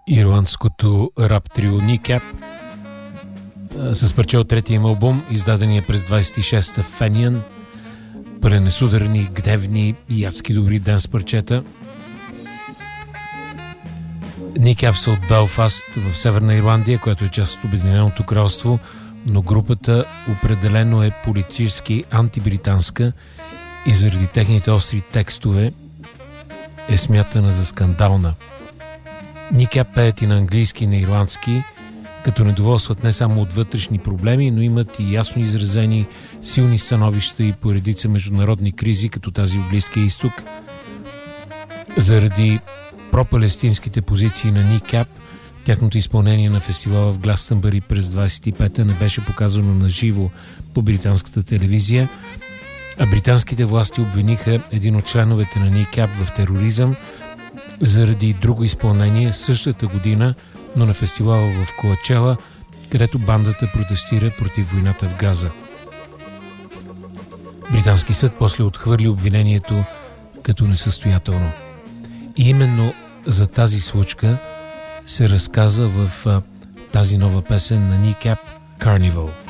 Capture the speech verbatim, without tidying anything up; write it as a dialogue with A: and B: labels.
A: Ирландското рап трио Kneecap с парче от третия им албум, издадения през двайсет и шеста Fenian. Пренесударни, гневни и адски добри денс парчета. Kneecap са от Белфаст в Северна Ирландия, която е част от Обединеното кралство, но групата определено е политически антибританска и заради техните остри текстове е смятана за скандална. Kneecap пеят и на английски и на ирландски, като недоволстват не само от вътрешни проблеми, но имат и ясно изразени силни становища и по редица международни кризи, като тази в Близкия изток. Заради пропалестинските позиции на Kneecap, тяхното изпълнение на фестивала в Гластънбъри през двайсет и пета не беше показано на живо по британската телевизия, а британските власти обвиниха един от членовете на Kneecap в тероризъм заради друго изпълнение същата година, но на фестивала в Коачела, където бандата протестира против войната в Газа. Британски съд после отхвърли обвинението като несъстоятелно. И именно за тази случка се разказва в а, тази нова песен на Kneecap, Carnival.